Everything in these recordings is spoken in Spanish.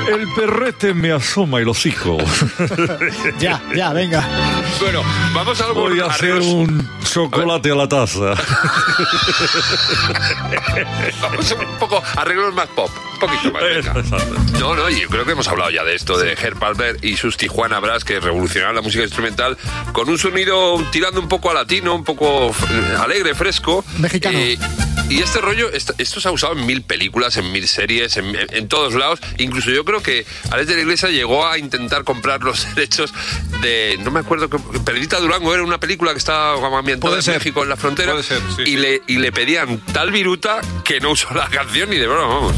El perrete me asoma el hocico. Ya, venga. Bueno, vamos a algo. Voy a hacer un chocolate a la taza. Vamos un poco arreglos más pop. Un poquito más. No, yo creo que hemos hablado ya de esto, de Herb Alpert y sus Tijuana Brass, que revolucionaron la música instrumental con un sonido tirando un poco a latino, un poco alegre, fresco. Mexicano. Y este rollo, esto se ha usado en 1000 películas, en 1000 series, en todos lados. Incluso yo creo que Alex de la Iglesia llegó a intentar comprar los derechos de, no me acuerdo, Perdita Durango era una película que estaba ambientada en México, en la frontera. Puede ser, sí, y le pedían tal viruta que no usó la canción ni de broma, vamos.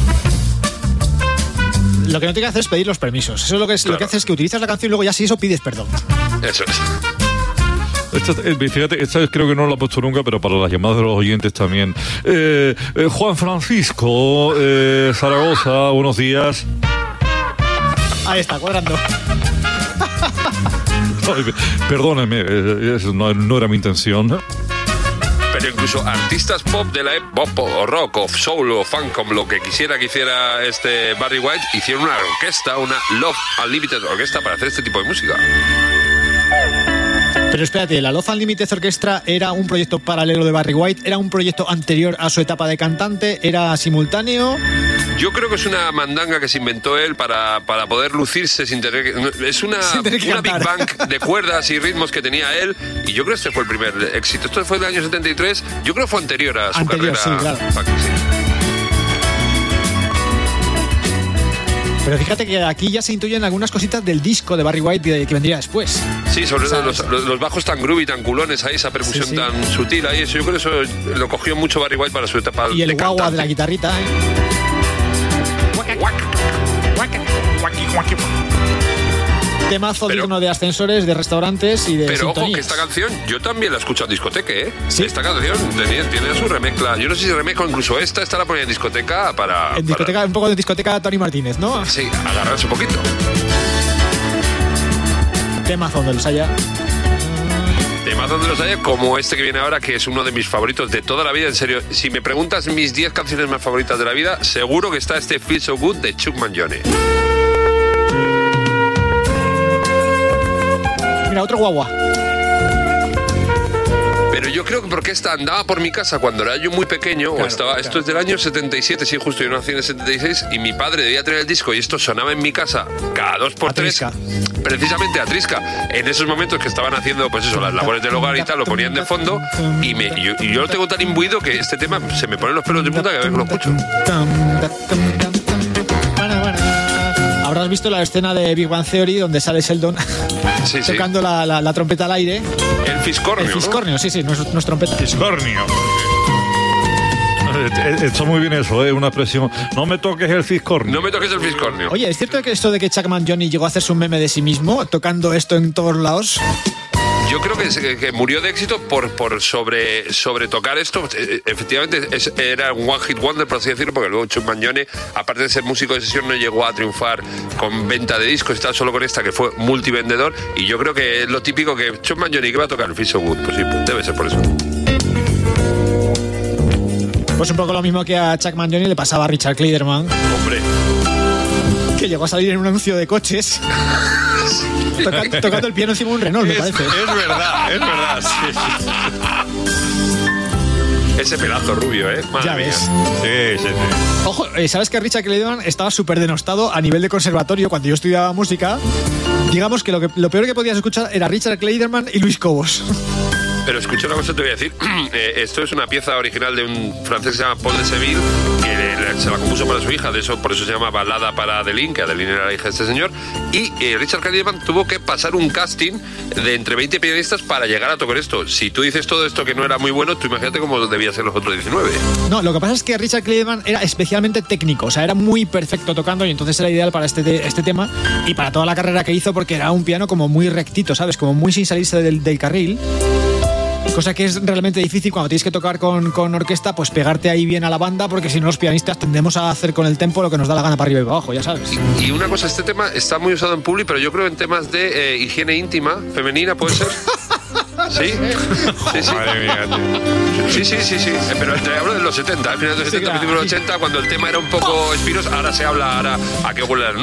Lo que no tiene que hacer es pedir los permisos. Eso es lo que, lo que hace es que utilizas la canción y luego ya si eso pides perdón. Eso es. Fíjate, esta creo que no la he puesto nunca, pero para las llamadas de los oyentes también. Juan Francisco, Zaragoza, buenos días. Ahí está, cuadrando. Perdóneme, no era mi intención. Pero incluso artistas pop de la época, o rock, o soul, o funk, como lo que quisiera que hiciera este Barry White, hicieron una orquesta, una Love Unlimited Orquesta para hacer este tipo de música. Pero espérate, la Love Unlimited Orchestra era un proyecto paralelo de Barry White, era un proyecto anterior a su etapa de cantante, era simultáneo. Yo creo que es una mandanga que se inventó él para poder lucirse sin tener que... Es una Big Bang de cuerdas y ritmos que tenía él, y yo creo que este fue el primer éxito. Esto fue en el año 73, yo creo que fue anterior a su carrera. Sí, claro. Pero fíjate que aquí ya se intuyen algunas cositas del disco de Barry White que vendría después. Sí, sobre todo los bajos tan groovy, tan culones ahí, esa percusión tan sutil ahí, eso yo creo que eso lo cogió mucho Barry White para su etapa y el guagua de la guitarrita, Temazo digno de ascensores, de restaurantes y de Pero sintonías. ojo, que esta canción yo también la escucho en discoteca, ¿eh? ¿Sí? Esta canción tiene su remezcla. Yo no sé si remezcla, incluso esta la ponía en discoteca para... En discoteca, un poco de discoteca Tony Martínez, ¿no? Sí, agarrarse un poquito. Temazo donde los haya. Temas donde los haya, como este que viene ahora, que es uno de mis favoritos de toda la vida, en serio. Si me preguntas mis 10 canciones más favoritas de la vida, seguro que está este Feel So Good de Chuck Mangione. Mira, otro guagua. Pero yo creo que porque esta andaba por mi casa cuando era yo muy pequeño, esto es del año 77, sí, justo, yo nací en el 76, y mi padre debía tener el disco y esto sonaba en mi casa cada 2x3, precisamente a Trisca, en esos momentos que estaban haciendo, pues eso, las labores del hogar y tal, lo ponían de fondo, y yo lo tengo tan imbuido que este tema se me ponen los pelos de punta cada vez que lo escucho. Habrás visto la escena de Big Bang Theory donde sale Sheldon tocando la trompeta al aire. El fiscornio. El fiscornio, ¿no? Sí, no es trompeta. Fiscornio. Está muy bien eso, una expresión. No me toques el fiscornio. No me toques el fiscornio. Oye, ¿es cierto que esto de que Chuck Mangione llegó a hacerse un meme de sí mismo tocando esto en todos lados? Yo creo que murió de éxito por sobre tocar esto. Efectivamente era un one hit wonder, por así decirlo, porque luego Chuck Mangione, aparte de ser músico de sesión, no llegó a triunfar con venta de discos, está solo con esta que fue multivendedor, y yo creo que es lo típico que Chuck Mangione que va a tocar el Feel So Good, pues sí, debe ser por eso. Pues un poco lo mismo que a Chuck Mangione le pasaba a Richard Clayderman. Hombre. Que llegó a salir en un anuncio de coches. Tocando el piano encima de un Renault, me parece. Es verdad, sí. Ese pedazo rubio, Madre ya ves. Mía. Sí. Ojo, ¿sabes que Richard Clayderman estaba súper denostado a nivel de conservatorio cuando yo estudiaba música? Digamos que lo peor que podías escuchar era Richard Clayderman y Luis Cobos. Pero escucha una cosa, te voy a decir. Esto es una pieza original de un francés que se llama Paul de Seville, que se la compuso para su hija, por eso se llama Balada para Adeline, que Adeline era la hija de este señor. Y Richard Clayderman tuvo que pasar un casting de entre 20 pianistas para llegar a tocar esto. Si tú dices todo esto que no era muy bueno, tú imagínate cómo debía ser los otros 19. No, lo que pasa es que Richard Clayderman era especialmente técnico, o sea, era muy perfecto tocando, y entonces era ideal para este tema y para toda la carrera que hizo, porque era un piano como muy rectito, ¿sabes? Como muy sin salirse del carril. Cosa que es realmente difícil cuando tienes que tocar con orquesta, pues pegarte ahí bien a la banda, porque si no los pianistas tendemos a hacer con el tempo lo que nos da la gana para arriba y para abajo, ya sabes. Y una cosa, este tema está muy usado en publi, pero yo creo en temas de higiene íntima, femenina, ¿puede ser? ¿Sí? Madre mía, tío. Sí. Pero hablo de los 70, al final de los 70, principios de los 80, cuando el tema era un poco espinos, ahora se habla a que huele